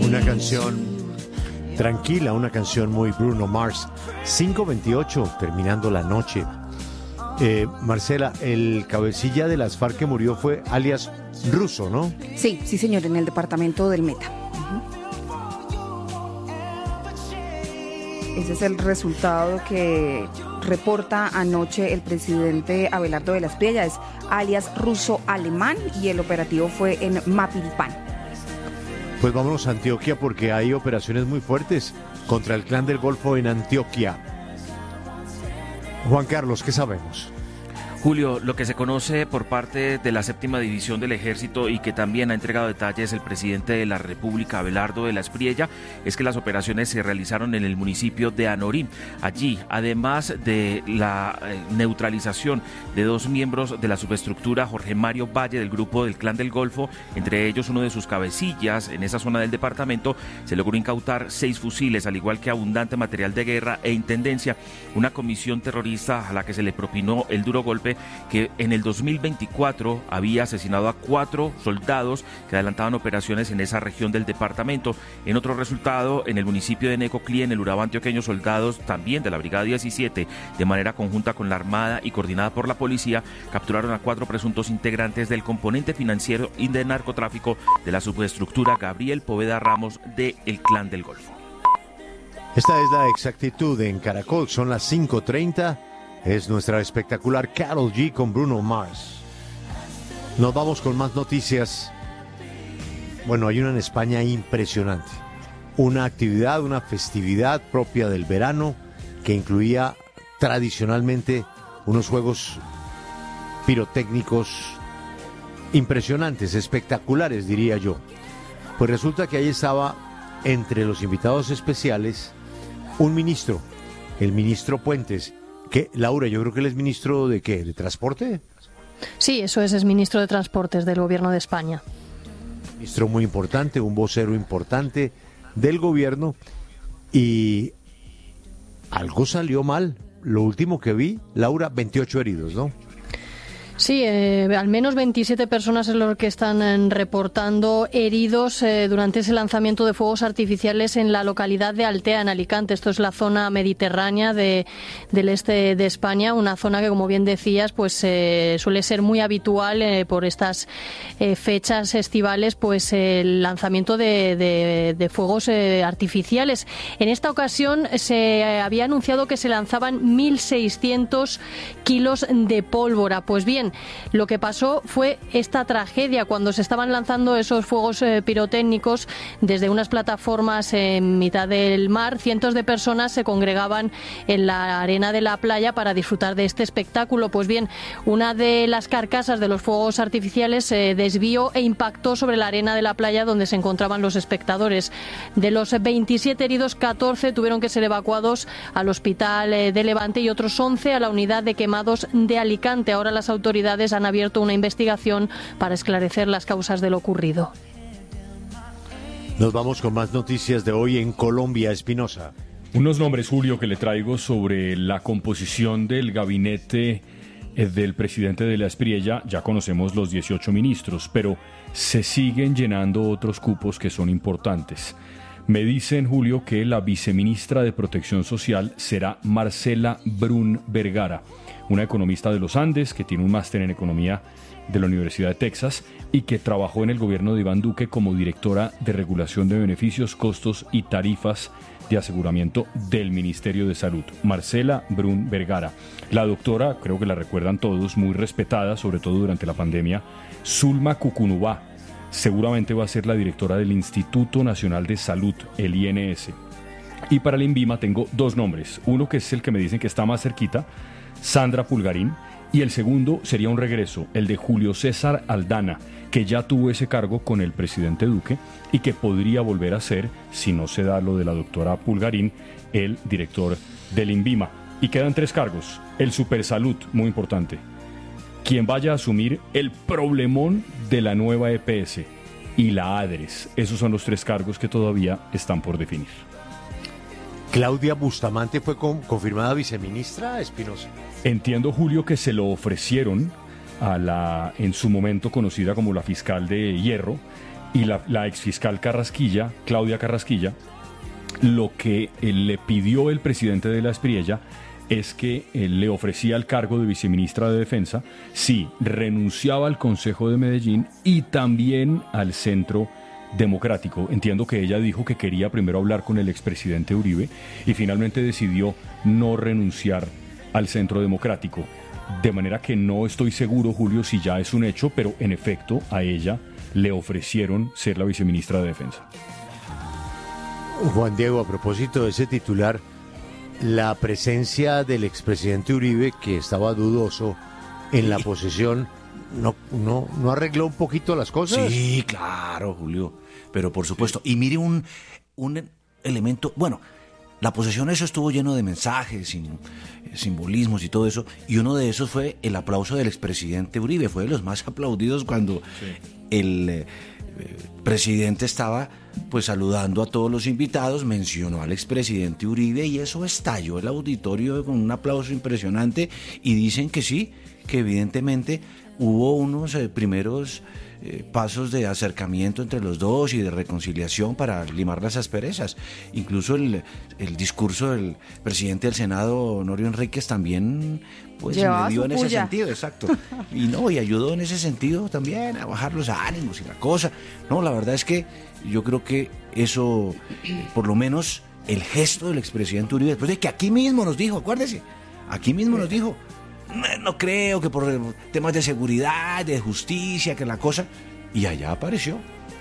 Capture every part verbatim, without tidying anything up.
Una canción tranquila, una canción muy Bruno Mars. cinco veintiocho, terminando la noche. Eh, Marcela, el cabecilla de las FARC que murió fue alias Russo, ¿no? Sí, sí señor, en el departamento del Meta. Ese es el resultado que reporta anoche el presidente Abelardo de la Espriella, es alias Russo Alemán, y el operativo fue en Mapiripán. Pues vámonos a Antioquia porque hay operaciones muy fuertes contra el Clan del Golfo en Antioquia. Juan Carlos, ¿qué sabemos? Julio, lo que se conoce por parte de la séptima división del ejército y que también ha entregado detalles el presidente de la República, Abelardo de la Espriella, es que las operaciones se realizaron en el municipio de Anorí. Allí, además de la neutralización de dos miembros de la subestructura, Jorge Mario Valle, del grupo del Clan del Golfo, entre ellos uno de sus cabecillas en esa zona del departamento, se logró incautar seis fusiles, al igual que abundante material de guerra e intendencia. Una comisión terrorista a la que se le propinó el duro golpe, que en el dos mil veinticuatro había asesinado a cuatro soldados que adelantaban operaciones en esa región del departamento. En otro resultado, en el municipio de Necoclí, en el Urabá antioqueño, soldados también de la Brigada diecisiete, de manera conjunta con la Armada y coordinada por la policía, capturaron a cuatro presuntos integrantes del componente financiero y de narcotráfico de la subestructura Gabriel Poveda Ramos de el Clan del Golfo. Esta es la exactitud en Caracol, son las cinco treinta. Es nuestra espectacular Karol G con Bruno Mars. Nos vamos con más noticias. Bueno, hay una en España impresionante. Una actividad, una festividad propia del verano que incluía tradicionalmente unos juegos pirotécnicos impresionantes, espectaculares, diría yo. Pues resulta que ahí estaba entre los invitados especiales un ministro, el ministro Puentes. ¿Qué, Laura? Yo creo que él es ministro de ¿qué? ¿De transporte? Sí, eso es, es ministro de Transportes del Gobierno de España. Ministro muy importante, un vocero importante del gobierno, y algo salió mal. Lo último que vi, Laura, veintiocho heridos, ¿no? Sí, eh, al menos veintisiete personas es lo que están eh, reportando heridos eh, durante ese lanzamiento de fuegos artificiales en la localidad de Altea, en Alicante. Esto es la zona mediterránea de, del este de España, una zona que, como bien decías, pues eh, suele ser muy habitual eh, por estas eh, fechas estivales, pues eh, el lanzamiento de, de, de fuegos eh, artificiales. En esta ocasión se eh, había anunciado que se lanzaban mil seiscientos kilos de pólvora. Pues bien, lo que pasó fue esta tragedia cuando se estaban lanzando esos fuegos eh, pirotécnicos desde unas plataformas en mitad del mar. Cientos de personas se congregaban en la arena de la playa para disfrutar de este espectáculo. Pues bien, una de las carcasas de los fuegos artificiales se desvió e impactó sobre la arena de la playa donde se encontraban los espectadores. De los veintisiete heridos, catorce tuvieron que ser evacuados al hospital eh, de Levante y otros once a la unidad de quemados de Alicante. Ahora las autoridades han abierto una investigación para esclarecer las causas de lo ocurrido. Nos vamos con más noticias de hoy en Colombia. Espinosa. Unos nombres, Julio, que le traigo sobre la composición del gabinete del presidente de la Espriella. Ya conocemos los dieciocho ministros, pero se siguen llenando otros cupos que son importantes. Me dicen, Julio, que la viceministra de Protección Social será Marcela Brun Vergara, una economista de los Andes que tiene un máster en economía de la Universidad de Texas y que trabajó en el gobierno de Iván Duque como directora de regulación de beneficios, costos y tarifas de aseguramiento del Ministerio de Salud. Marcela Brun Vergara. La doctora, creo que la recuerdan todos, muy respetada, sobre todo durante la pandemia, Zulma Cucunubá. Seguramente va a ser la directora del Instituto Nacional de Salud, el I N S. Y para el INVIMA tengo dos nombres. Uno que es el que me dicen que está más cerquita, Sandra Pulgarín, y el segundo sería un regreso, el de Julio César Aldana, que ya tuvo ese cargo con el presidente Duque y que podría volver a ser, si no se da lo de la doctora Pulgarín, el director del INVIMA. Y quedan tres cargos. El Supersalud, muy importante, quien vaya a asumir el problemón de la nueva E P S, y la ADRES. Esos son los tres cargos que todavía están por definir. Claudia Bustamante fue con, confirmada viceministra, Espinosa. Entiendo, Julio, que se lo ofrecieron a la, en su momento conocida como la fiscal de Hierro, y la, la exfiscal Carrasquilla, Claudia Carrasquilla, lo que eh, le pidió el presidente de la Espriella es que eh, le ofrecía el cargo de viceministra de Defensa si renunciaba al Consejo de Medellín y también al Centro Democrático. Entiendo que ella dijo que quería primero hablar con el expresidente Uribe y finalmente decidió no renunciar al Centro Democrático. De manera que no estoy seguro, Julio, si ya es un hecho, pero en efecto a ella le ofrecieron ser la viceministra de Defensa. Juan Diego, a propósito de ese titular, la presencia del expresidente Uribe, que estaba dudoso en la posesión, ¿no, no, no arregló un poquito las cosas? Sí, claro, Julio, pero por supuesto. Y mire un, un elemento, bueno, la posesión, eso estuvo lleno de mensajes, sin, simbolismos y todo eso, y uno de esos fue el aplauso del expresidente Uribe, fue de los más aplaudidos cuando sí. el eh, presidente estaba pues saludando a todos los invitados, mencionó al expresidente Uribe y eso estalló el auditorio con un aplauso impresionante y dicen que sí, que evidentemente hubo unos eh, primeros eh, pasos de acercamiento entre los dos y de reconciliación para limar las asperezas. Incluso el, el discurso del presidente del Senado, Honorio Enríquez, también pues me dio en ese puya. sentido, exacto. Y no, y ayudó en ese sentido también a bajar los ánimos y la cosa. No, la verdad es que yo creo que eso, por lo menos el gesto del expresidente Uribe, después de que aquí mismo nos dijo, acuérdese, aquí mismo nos dijo, no, no creo que por temas de seguridad, de justicia, que la cosa, y allá apareció.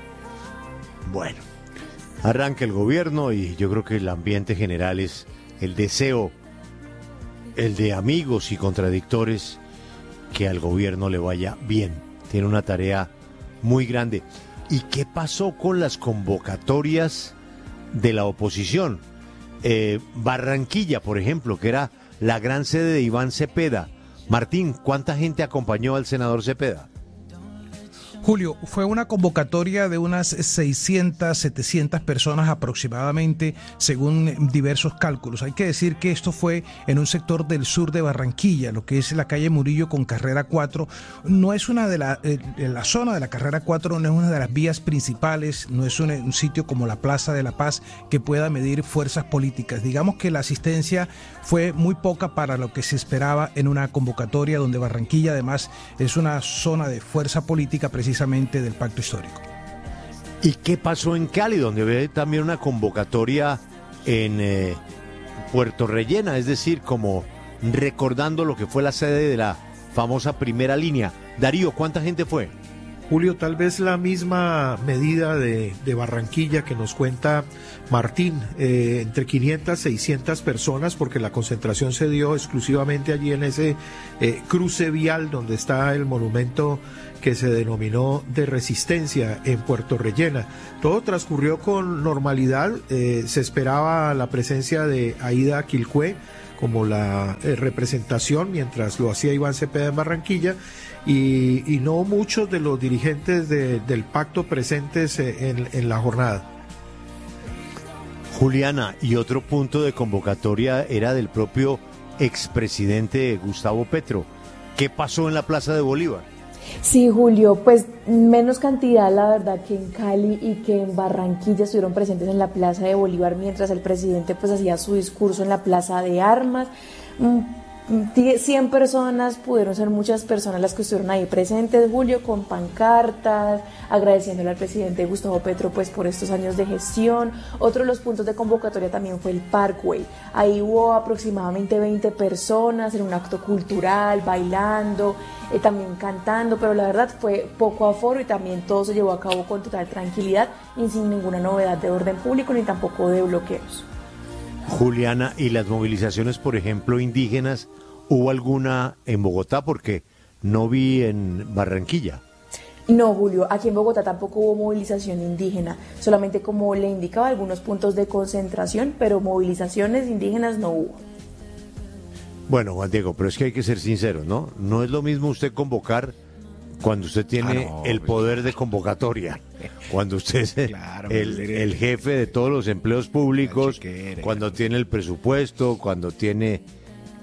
Bueno, arranca el gobierno y yo creo que el ambiente general es el deseo, el de amigos y contradictores, que al gobierno le vaya bien. Tiene una tarea muy grande. ¿Y qué pasó con las convocatorias de la oposición? Eh, Barranquilla, por ejemplo, que era la gran sede de Iván Cepeda. Martín, ¿cuánta gente acompañó al senador Cepeda? Julio, fue una convocatoria de unas seiscientas, setecientas personas aproximadamente, según diversos cálculos. Hay que decir que esto fue en un sector del sur de Barranquilla, lo que es la calle Murillo con carrera cuatro. No es una de la, eh, la zona de la carrera cuatro, no es una de las vías principales, no es un, un sitio como la Plaza de la Paz que pueda medir fuerzas políticas. Digamos que la asistencia fue muy poca para lo que se esperaba en una convocatoria donde Barranquilla además es una zona de fuerza política precisamente del pacto histórico. ¿Y qué pasó en Cali, donde ve también una convocatoria en eh, Puerto Rellena, es decir, como recordando lo que fue la sede de la famosa primera línea? Darío, ¿cuánta gente fue? Julio, tal vez la misma medida de, de Barranquilla que nos cuenta Martín, eh, entre quinientas, seiscientas personas, porque la concentración se dio exclusivamente allí en ese eh, cruce vial donde está el monumento que se denominó de Resistencia en Puerto Rellena. Todo transcurrió con normalidad, eh, se esperaba la presencia de Aída Quilcué como la eh, representación, mientras lo hacía Iván Cepeda en Barranquilla, y, y no muchos de los dirigentes de, del pacto presentes en, en la jornada. Juliana, y otro punto de convocatoria era del propio expresidente Gustavo Petro. ¿Qué pasó en la Plaza de Bolívar? Sí, Julio, pues menos cantidad, la verdad, que en Cali y que en Barranquilla estuvieron presentes en la Plaza de Bolívar mientras el presidente pues hacía su discurso en la Plaza de Armas. cien personas, pudieron ser muchas personas las que estuvieron ahí presentes, Julio, con pancartas, agradeciéndole al presidente Gustavo Petro pues por estos años de gestión. Otro de los puntos de convocatoria también fue el Parkway. Ahí hubo aproximadamente veinte personas en un acto cultural, bailando, eh, también cantando, pero la verdad fue poco aforo y también todo se llevó a cabo con total tranquilidad y sin ninguna novedad de orden público ni tampoco de bloqueos. Juliana, ¿y las movilizaciones, por ejemplo, indígenas, hubo alguna en Bogotá? Porque no vi en Barranquilla. No, Julio, aquí en Bogotá tampoco hubo movilización indígena, solamente como le indicaba algunos puntos de concentración, pero movilizaciones indígenas no hubo. Bueno, Juan Diego, pero es que hay que ser sinceros, ¿no? No es lo mismo usted convocar cuando usted tiene ah, no, el poder de convocatoria, cuando usted es claro, el, el jefe de todos los empleos públicos, cuando tiene el presupuesto, cuando tiene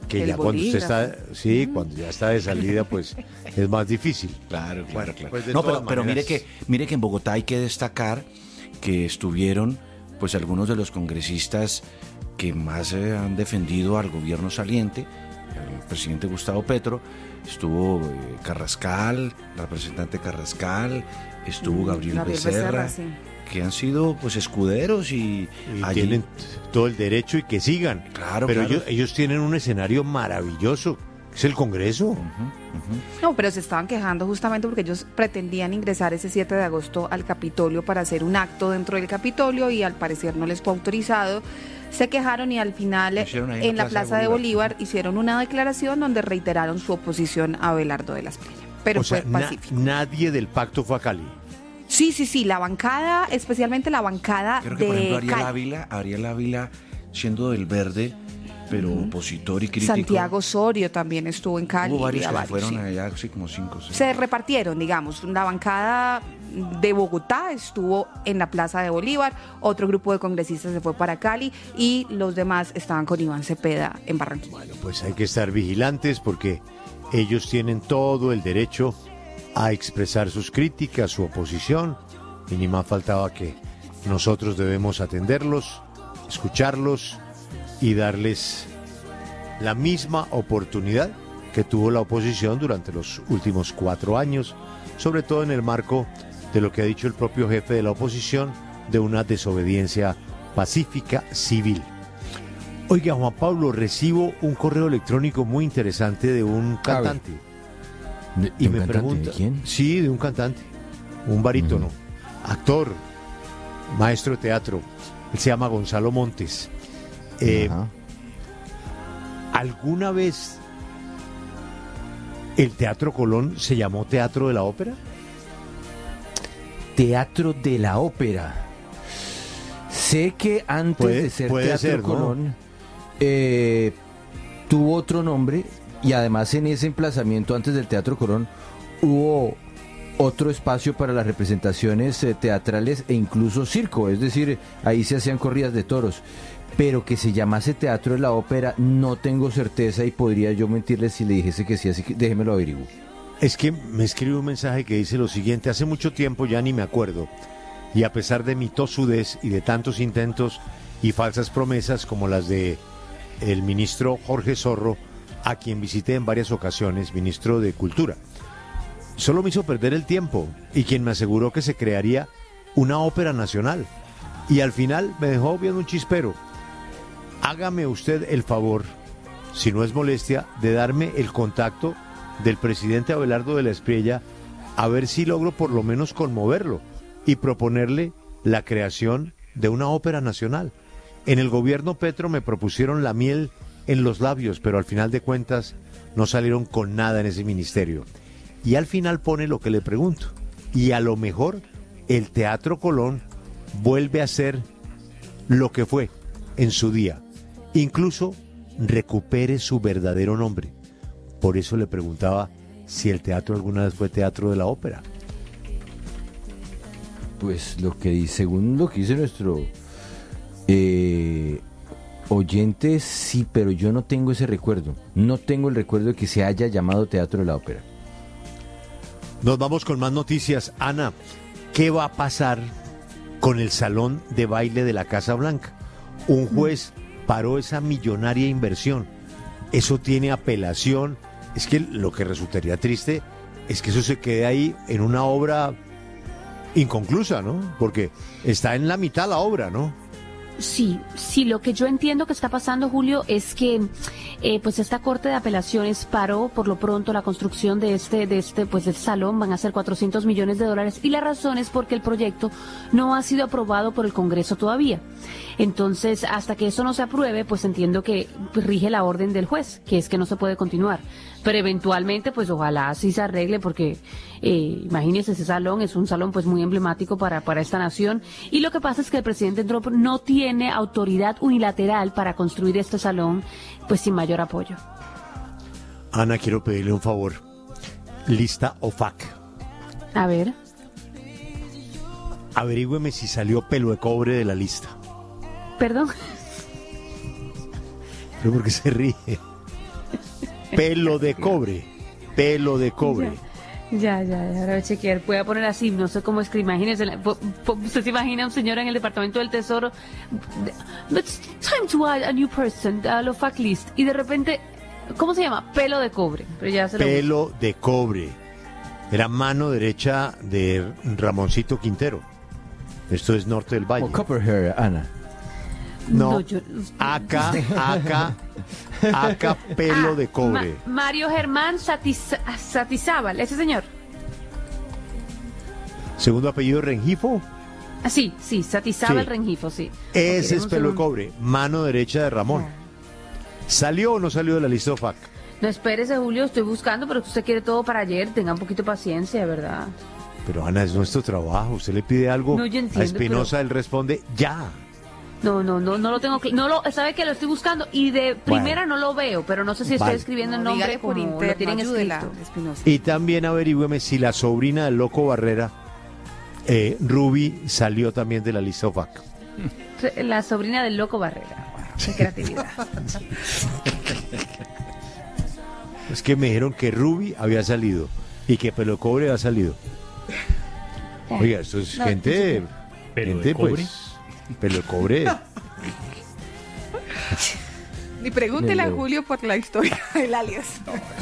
que El ya cuando usted bolígrafo. está, sí, cuando ya está de salida, pues es más difícil. Claro, claro, Bueno, claro. pues de no, todas pero, pero mire maneras- que mire que en Bogotá hay que destacar que estuvieron pues algunos de los congresistas que más eh, han defendido al gobierno saliente, el presidente Gustavo Petro, estuvo eh, Carrascal, la representante Carrascal, estuvo Mm, Gabriel, Gabriel Becerra, Becerra, sí. que han sido pues escuderos y, Y allí- tienen todo el derecho y que sigan. Claro, pero claro. Ellos, ellos tienen un escenario maravilloso, es el Congreso. Ujú, ujú. No, pero se estaban quejando justamente porque ellos pretendían ingresar ese siete de agosto al Capitolio para hacer un acto dentro del Capitolio y al parecer no les fue autorizado. Se quejaron y al final Hicieron ahí en la Plaza de Bolívar hicieron una declaración donde reiteraron su oposición a Abelardo de la Espriella. Pero O sea, fue na- pacífico. nadie del pacto fue a Cali. Sí, sí, sí, la bancada, especialmente la bancada Creo que por de ejemplo Ariel Cali. Ávila, Ariel Ávila siendo del Verde, pero opositor y crítico. Santiago Osorio también estuvo en Cali. Hubo varios a que se varios, fueron sí. allá, así como cinco. seis. Se repartieron, digamos, la bancada de Bogotá estuvo en la Plaza de Bolívar, otro grupo de congresistas se fue para Cali y los demás estaban con Iván Cepeda en Barranquilla. Bueno, pues hay que estar vigilantes porque ellos tienen todo el derecho a expresar sus críticas, su oposición, y ni más faltaba que nosotros debemos atenderlos, escucharlos y darles la misma oportunidad que tuvo la oposición durante los últimos cuatro años, sobre todo en el marco de lo que ha dicho el propio jefe de la oposición, de una desobediencia pacífica civil. Oiga, Juan Pablo, recibo un correo electrónico muy interesante de un cantante. ¿De, Y de un me cantante? pregunta, ¿De quién? sí, de un cantante, un barítono, actor, maestro de teatro. Él se llama Gonzalo Montes. Eh, Ajá. ¿Alguna vez el Teatro Colón se llamó Teatro de la Ópera? Teatro de la Ópera. Sé que antes Puede- de ser puede Teatro ser, ¿no? Colón eh, tuvo otro nombre y además en ese emplazamiento antes del Teatro Colón hubo otro espacio para las representaciones eh, teatrales e incluso circo, es decir, ahí se hacían corridas de toros. Pero que se llamase Teatro de la Ópera no tengo certeza y podría yo mentirle si le dijese que sí, así que déjeme lo averiguo. Es que me escribe un mensaje que dice lo siguiente: hace mucho tiempo ya ni me acuerdo, y a pesar de mi tosudez y de tantos intentos y falsas promesas como las de el ministro Jorge Zorro, a quien visité en varias ocasiones, ministro de Cultura, solo me hizo perder el tiempo, y quien me aseguró que se crearía una ópera nacional, y al final me dejó viendo un chispero. Hágame usted el favor, si no es molestia, de darme el contacto del presidente Abelardo de la Espriella, a ver si logro por lo menos conmoverlo y proponerle la creación de una ópera nacional. En el gobierno Petro me propusieron la miel en los labios, pero al final de cuentas no salieron con nada en ese ministerio. Y al final pone lo que le pregunto. Y a lo mejor el Teatro Colón vuelve a ser lo que fue en su día. Incluso recupere su verdadero nombre. Por eso le preguntaba si el teatro alguna vez fue Teatro de la Ópera. Pues lo que dice, según lo que dice nuestro eh, oyente, sí, pero yo no tengo ese recuerdo. No tengo el recuerdo de que se haya llamado Teatro de la Ópera. Nos vamos con más noticias. Ana, ¿qué va a pasar con el salón de baile de la Casa Blanca? Un juez paró esa millonaria inversión. Eso tiene apelación. Es que lo que resultaría triste es que eso se quede ahí en una obra inconclusa, ¿no? Porque está en la mitad la obra, ¿no? Sí, sí, lo que yo entiendo que está pasando, Julio, es que eh, pues esta Corte de Apelaciones paró por lo pronto la construcción de este, de este, pues del salón, van a ser cuatrocientos millones de dólares, y la razón es porque el proyecto no ha sido aprobado por el Congreso todavía. Entonces, hasta que eso no se apruebe, pues entiendo que rige la orden del juez, que es que no se puede continuar. Pero eventualmente, pues ojalá sí se arregle, porque eh, imagínense, ese salón es un salón pues muy emblemático para, para esta nación, y lo que pasa es que el presidente Trump no tiene autoridad unilateral para construir este salón pues sin mayor apoyo. Ana, quiero pedirle un favor. Lista O F A C. A ver. Averígüeme si salió Pelo de Cobre de la lista. Perdón. ¿Pero por qué se ríe? Pelo de cobre. Pelo de cobre. Ya, ya, ya, ahora voy a chequear. Voy a poner así, no sé cómo escribir. Imagínense, po- po- usted se imagina a un señor en el Departamento del Tesoro. It's time to add a new person, a lo fact list. Y de repente, ¿cómo se llama? Pelo de cobre. Pero ya se lo Pelo de cobre. Era mano derecha de Ramoncito Quintero. Esto es Norte del Valle. O Copper Hair, Ana. No, No, yo- acá, acá, acá, pelo Ah, de cobre. Ma- Mario Germán Satiz- Satizábal, ese señor. Segundo apellido Rengifo. Ah, sí, sí, Satizábal Sí. Rengifo, sí. Ese Ok, es un pelo de segundo. cobre. Mano derecha de Ramón. ¿Salió o no salió de la lista F A C? No, espérese, Julio, estoy buscando, pero usted quiere todo para ayer. Tenga un poquito de paciencia, ¿verdad? Pero Ana, es nuestro trabajo. Usted le pide algo No, yo entiendo, a Espinosa, él responde ya. No, no, no, no lo tengo. cl- No lo, sabe que lo estoy buscando y de primera no lo veo, pero no sé si estoy Vale. escribiendo el No, nombre dígale por como lo interno, tienen ayúdela, escrito. Espinosa. Y también averígüeme si la sobrina del Loco Barrera, eh, Ruby, salió también de la lista F A C. La sobrina del Loco Barrera. Wow, qué creatividad. Es que me dijeron que Ruby había salido y que Pelo de Cobre había salido. Oiga, esto es No, gente, ¿Pelo gente de cobre? pues, Pelo de Cobre. Y pregúntele a Lelo. Julio por la historia del alias.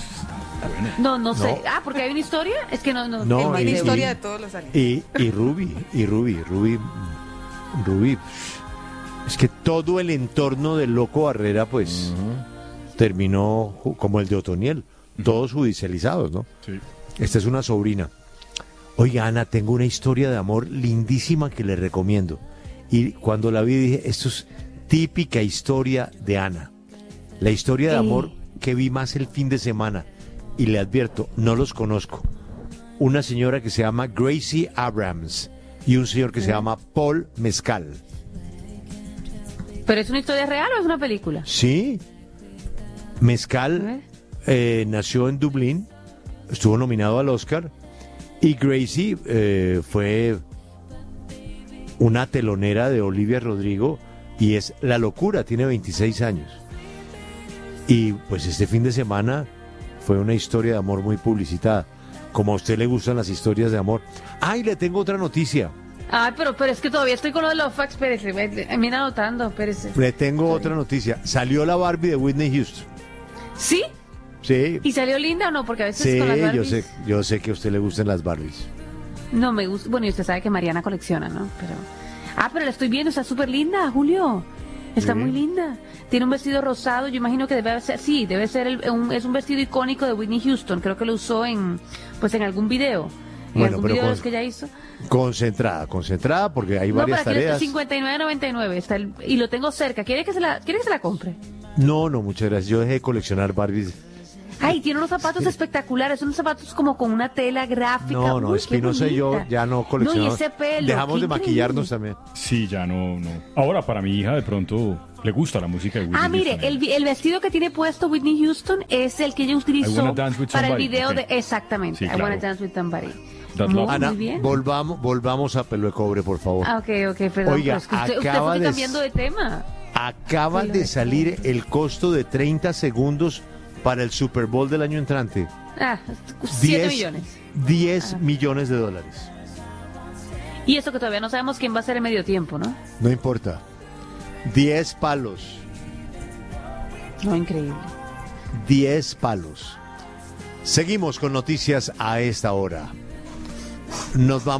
No, no sé. No. Ah, porque hay una historia. Es que no, no. No, tengo Hay y- una idea. historia de todos los alias. Y, y Ruby, y Ruby, Ruby, Ruby. Es que todo el entorno del Loco Barrera, pues, terminó ju- como el de Otoniel, todos judicializados, ¿no? Sí. Esta es una sobrina. Oiga, Ana, tengo una historia de amor lindísima que le recomiendo. Y cuando la vi dije, esto es típica historia de Ana. La historia de Eh. amor que vi más el fin de semana. Y le advierto, no los conozco. Una señora que se llama Gracie Abrams y un señor que se llama Paul Mezcal. ¿Pero es una historia real o es una película? Sí. A Mezcal ver. eh, nació en Dublín, estuvo nominado al Oscar y Gracie eh, fue una telonera de Olivia Rodrigo y es la locura, tiene veintiséis años. Y pues este fin de semana fue una historia de amor muy publicitada. Como a usted le gustan las historias de amor. ¡Ay, le tengo otra noticia! Ay, pero, pero es que todavía estoy con lo de los fax. Espérese, ve- mira anotando, espérese. Le tengo otra noticia. Salió la Barbie de Whitney Houston. ¿Sí? Sí, ¿Y salió linda o no? Porque a veces sí, con las yo Barbies sé, yo sé que a usted le gustan las Barbies. no me gusta. Bueno, y usted sabe que Mariana colecciona, ¿no? Pero ah, pero la estoy viendo, está súper linda, Julio. Está Sí. muy linda. Tiene un vestido rosado, yo imagino que debe ser, sí, debe ser el- un, es un vestido icónico de Whitney Houston. Creo que lo usó en, pues en algún video. En Bueno, algún pero video de con- los que ella hizo. Concentrada, concentrada, porque hay No, varias pero aquí está tareas. cincuenta y nueve noventa y nueve está el- y lo tengo cerca. ¿Quiere que se la, quiere que se la compre? No, no, muchas gracias. Yo dejé de coleccionar Barbies. Ay, tiene unos zapatos espectaculares, unos zapatos como con una tela gráfica. No, no, Uy, qué Espinosa y yo bonita. ya no coleccionamos. No, y ese pelo. Dejamos qué de maquillarnos increíble. también. Sí, ya no, no. Ahora para mi hija de pronto le gusta la música de Whitney Ah, mire, Houston. el, vi- el vestido que tiene puesto Whitney Houston es el que ella I utilizó Wanna Dance With para el Somebody, video ok. de... Exactamente, Sí, I claro. Wanna Dance With Somebody. That Muy, Love. Ana, muy bien. volvamos, volvamos a Pelo de Cobre, por favor. Ah, ok, ok, perdón. Oiga, pero es que usted, usted acaba fue de- cambiando de tema. Acaba Pelo de de salir Cobre. el costo de treinta segundos para el Super Bowl del año entrante. Ah, siete diez millones. diez Ah. millones de dólares. Y eso que todavía no sabemos quién va a ser el medio tiempo, ¿no? No importa. diez palos. No, increíble. diez palos. Seguimos con noticias a esta hora. Nos vamos.